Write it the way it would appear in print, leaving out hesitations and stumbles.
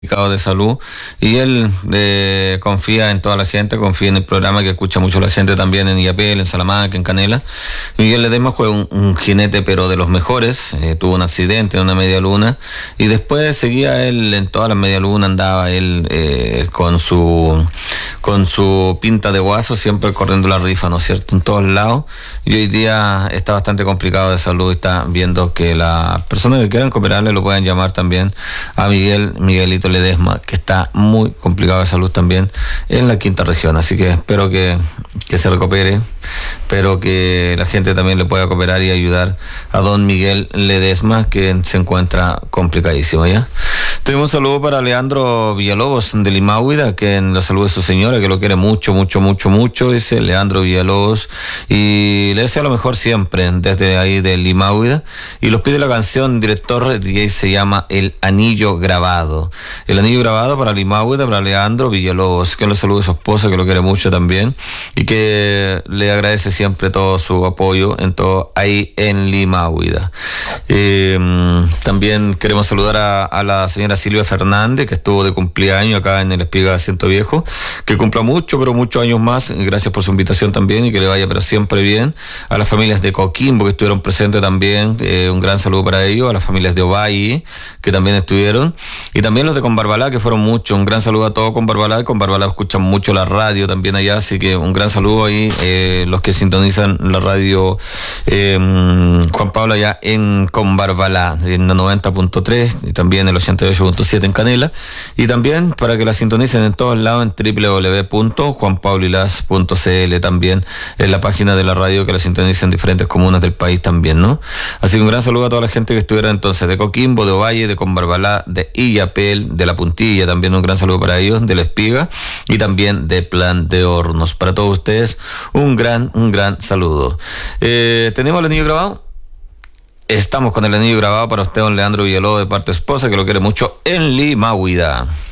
de salud, y él confía en toda la gente, confía en el programa que escucha mucho la gente también en Illapel, en Salamanca, en Canela. Miguel Ledesma fue un jinete pero de los mejores, tuvo un accidente en una media luna y después seguía él en todas las media luna, andaba él con su pinta de guaso, siempre corriendo la rifa, ¿no es cierto?, en todos lados, y hoy día está bastante complicado de salud, está viendo que las personas que quieran cooperarle lo pueden llamar también a Miguelito Ledesma, que está muy complicado de salud también en la quinta región, así que espero que se recupere, espero que la gente también le pueda cooperar y ayudar a don Miguel Ledesma, que se encuentra complicadísimo, ¿ya? Tengo un saludo para Leandro Villalobos de Limahuida, que en la salud de su señora, que lo quiere mucho, dice Leandro Villalobos, y le desea lo mejor siempre desde ahí de Limahuida, y los pide la canción director DJ, se llama El Anillo Grabado. El Anillo Grabado para Limahuida, para Leandro Villalobos, que lo saluda a su esposa, que lo quiere mucho también, y que le agradece siempre todo su apoyo en todo ahí en Limahuida. También queremos saludar a la señora Silvia Fernández, que estuvo de cumpleaños acá en el Espiga Asiento Viejo, que cumpla muchos años más. Gracias por su invitación también y que le vaya pero siempre bien. A las familias de Coquimbo que estuvieron presentes también, un gran saludo para ellos. A las familias de Ovalle que también estuvieron, y también los de Combarbalá, que fueron muchos. Un gran saludo a todos Combarbalá, y Combarbalá escuchan mucho la radio también allá, así que un gran saludo ahí, los que sintonizan la radio Juan Pablo allá en Combarbalá, en la 90.3 y también el 88.7 en Canela, y también para que la sintonicen en todos lados en www.juanpaulilas.cl, también en la página de la radio, que la sintonicen en diferentes comunas del país también, ¿no? Así que un gran saludo a toda la gente que estuviera entonces de Coquimbo, de Ovalle, de Combarbalá, de Illapel, de La Puntilla, también un gran saludo para ellos, de La Espiga y también de Plan de Hornos. Para todos ustedes un gran saludo. ¿Tenemos el anillo grabado? Estamos con el anillo grabado para usted, don Leandro Villalobos, de parte de esposa, que lo quiere mucho en Limahuida.